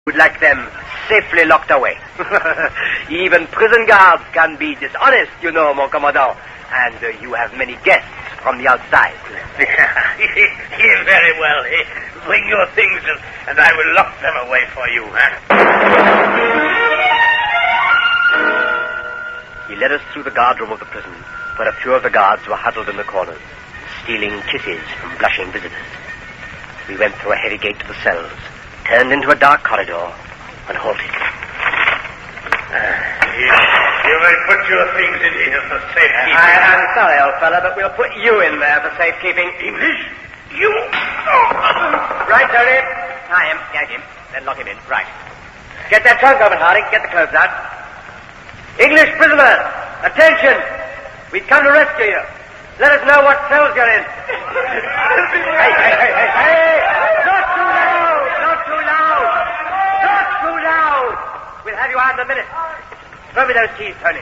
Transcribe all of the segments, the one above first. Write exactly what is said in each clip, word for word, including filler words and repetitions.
would like them safely locked away. Even prison guards can be dishonest, you know, mon commandant. And uh, you have many guests from the outside. Very well. Bring your things and, and I will lock them away for you, huh? He led us through the guardroom of the prison, where a few of the guards were huddled in the corners, stealing kisses from blushing visitors. We went through a heavy gate to the cells, turned into a dark corridor, and halted. Uh, you, you may put your things in here for safekeeping. I, I'm sorry, old fella, but we'll put you in there for safekeeping. English? You? Right, Tony. Tie him, gag him, then lock him in. Right. Get that trunk open, Harding. Get the clothes out. English prisoners, attention! We've come to rescue you. Let us know what cells you're in. Hey, hey, hey, hey, hey! Not too loud! Not too loud! Not too loud! We'll have you out in a minute. Throw me those keys, Tony.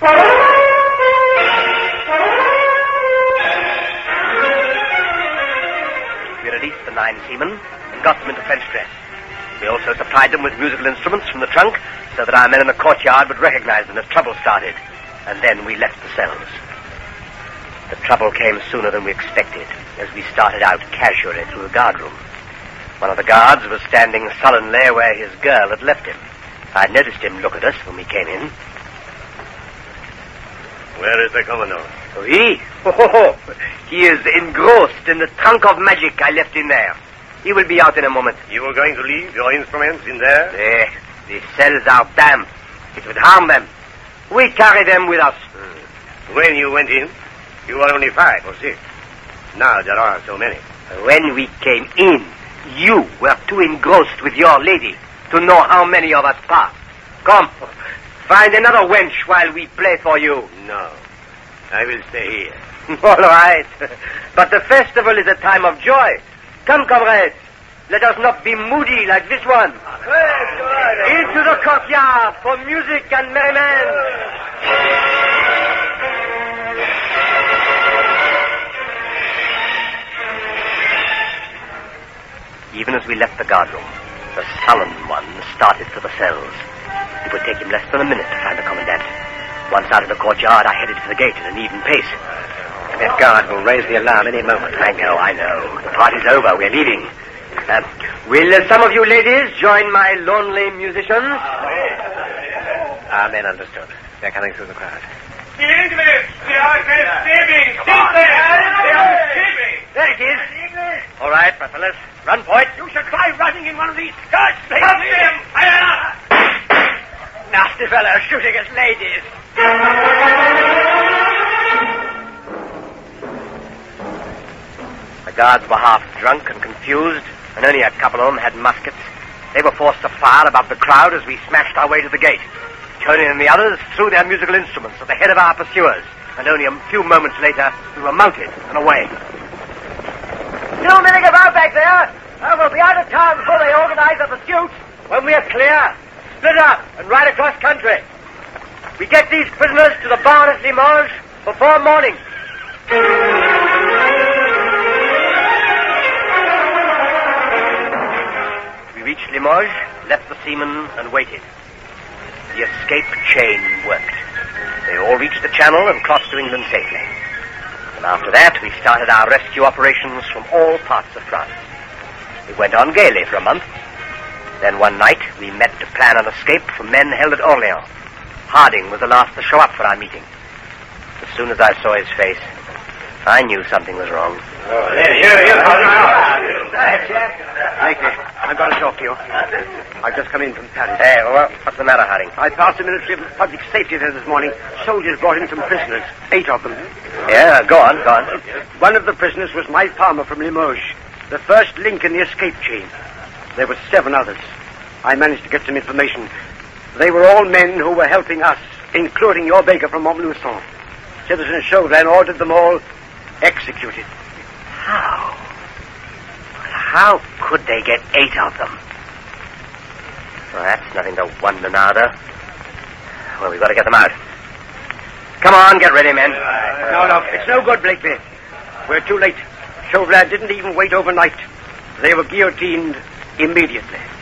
We released the nine seamen and got them into French dress. We also supplied them with musical instruments from the trunk so that our men in the courtyard would recognize them as trouble started. And then we left the cells. The trouble came sooner than we expected as we started out casually through the guardroom. One of the guards was standing sullenly where his girl had left him. I noticed him look at us when we came in. Where is the commandant? Oh, he? Oh, he is engrossed in the trunk of magic I left in there. He will be out in a moment. You were going to leave your instruments in there? Eh, the cells are damp. It would harm them. We carry them with us. Hmm. When you went in, you were only five or six. Now there are so many. When we came in, you were too engrossed with your lady to know how many of us passed. Come, find another wench while we play for you. No, I will stay here. All right. But the festival is a time of joy. Come, comrades. Let us not be moody like this one. Into the courtyard for music and merriment. Even as we left the guardroom, the sullen one started for the cells. It would take him less than a minute to find the commandant. Once out of the courtyard, I headed for the gate at an even pace. That guard will raise the alarm any moment. I know, I know. The party's over. We're leaving. Uh, will uh, some of you ladies join my lonely musicians? Our men understood. They're coming through the crowd. The English! They are escaping! Keep their hands! They are escaping! There it is. All right, my fellas. Run, Point. You should try running in one of these skirts. Stop them! Nasty fellow shooting at ladies. The guards were half drunk and confused, and only a couple of them had muskets. They were forced to fire above the crowd as we smashed our way to the gate. Tony and the others threw their musical instruments at the head of our pursuers, and only a few moments later we were mounted and away. Too many about back there. Uh, we'll be out of town before they organize a pursuit. When we are clear, split up and ride across country. We get these prisoners to the barn at Limoges before morning. We reached Limoges, left the seamen, and waited. The escape chain worked. They all reached the Channel and crossed to England safely. And after that, we started our rescue operations from all parts of France. It went on gaily for a month. Then one night, we met to plan an escape from men held at Orleans. Harding was the last to show up for our meeting. As soon as I saw his face, I knew something was wrong. Oh, here, here, here. Blakely, I've got to talk to you. I've just come in from Paris. Hey, well, what's the matter, Harding? I passed the Ministry of Public Safety there this morning. Soldiers brought in some prisoners. Eight of them. Yeah, go on, go on. One of the prisoners was my farmer from Limoges, the first link in the escape chain. There were seven others. I managed to get some information. They were all men who were helping us, including your baker from Montluçon. Citizen Chauvelin ordered them all executed. How? How could they get eight of them? Well, that's nothing to wonder now, though. Well, we've got to get them out. Come on, get ready, men. No, no, it's no good, Blakely. We're too late. Chauvelin didn't even wait overnight. They were guillotined immediately.